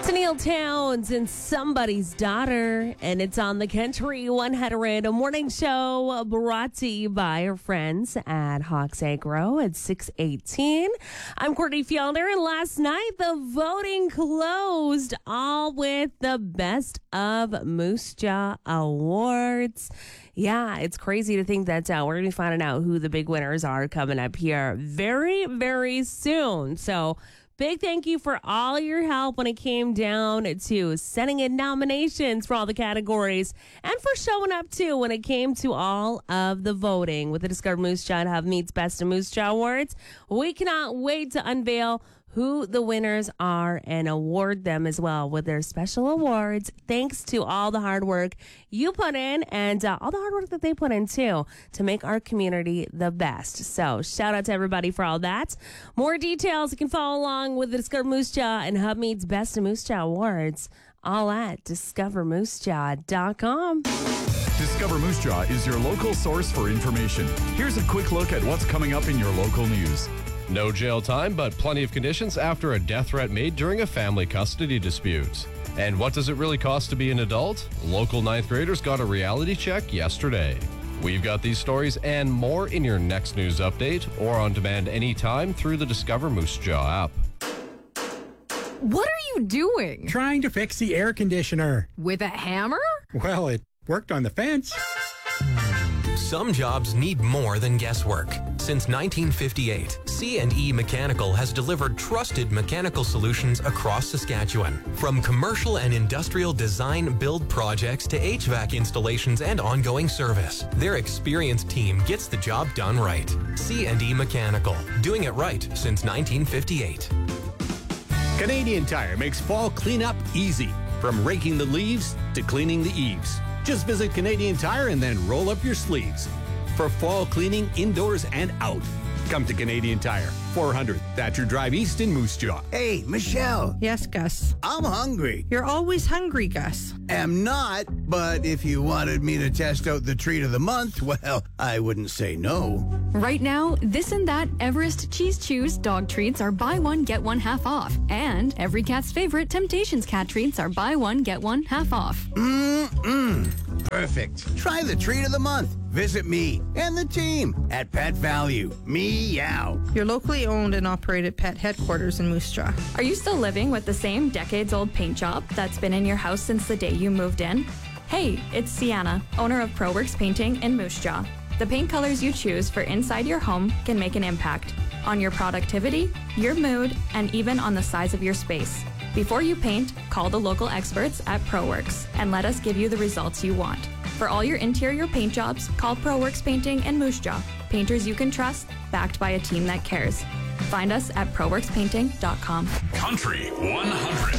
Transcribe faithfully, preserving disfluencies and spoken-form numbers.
It's Neil Towns and Somebody's Daughter, and it's on the Country one hundred, a morning show brought to you by our friends at Hawks Agro at six eighteen. I'm Courtney Fielder, and last night the voting closed, all with the Best of Moose Jaw Awards. Yeah, it's crazy to think that uh, we're going to be finding out who the big winners are coming up here very, very soon. So big thank you for all your help when it came down to sending in nominations for all the categories and for showing up, too, when it came to all of the voting. With the Discover Moose Jaw and Hub Meets Best of Moose Jaw Awards, we cannot wait to unveil who the winners are and award them as well with their special awards. Thanks to all the hard work you put in and uh, all the hard work that they put in, too, to make our community the best. So shout out to everybody for all that. More details, you can follow along with the Discover Moose Jaw and Hub Meets Best of Moose Jaw Awards, all at discover moose jaw dot com. Discover Moose Jaw is your local source for information. Here's a quick look at what's coming up in your local news. No jail time, but plenty of conditions after a death threat made during a family custody dispute. And what does it really cost to be an adult? Local ninth graders got a reality check yesterday. We've got these stories and more in your next news update or on demand anytime through the Discover Moose Jaw app. What are you doing? Trying to fix the air conditioner. With a hammer? Well, it worked on the fence. Some jobs need more than guesswork. Since nineteen fifty-eight, C and E Mechanical has delivered trusted mechanical solutions across Saskatchewan. From commercial and industrial design build projects to H V A C installations and ongoing service, their experienced team gets the job done right. C and E Mechanical, doing it right since nineteen fifty-eight. Canadian Tire makes fall cleanup easy. From raking the leaves to cleaning the eaves. Just visit Canadian Tire and then roll up your sleeves. For fall cleaning indoors and out, come to Canadian Tire, four hundred Thatcher Drive East in Moose Jaw. Hey, Michelle. Yes, Gus. I'm hungry. You're always hungry, Gus. Am not, but if you wanted me to test out the treat of the month, well, I wouldn't say no. Right now, This and That Everest Cheese Chews dog treats are buy one, get one half off. And every cat's favorite Temptations cat treats are buy one, get one half off. Mmm, perfect. Try the treat of the month. Visit me and the team at Pet Value. Meow. Your locally owned and operated pet headquarters in Moose Jaw. Are you still living with the same decades-old paint job that's been in your house since the day you moved in? Hey, it's Sienna, owner of ProWorks Painting in Moose Jaw. The paint colors you choose for inside your home can make an impact on your productivity, your mood, and even on the size of your space. Before you paint, call the local experts at ProWorks and let us give you the results you want. For all your interior paint jobs, call ProWorks Painting and Moose Jaw. Painters you can trust, backed by a team that cares. Find us at pro works painting dot com. Country one hundred.